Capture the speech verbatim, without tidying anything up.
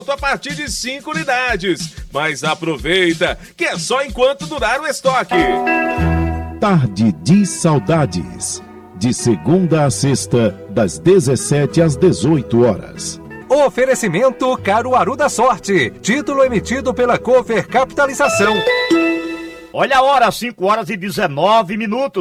a partir de cinco unidades. Mas aproveita, que é só enquanto durar o estoque. Tarde de Saudades. De segunda a sexta, das dezessete às dezoito horas. Oferecimento Caruaru da Sorte. Título emitido pela Cover Capitalização. Olha a hora, cinco horas e dezenove minutos.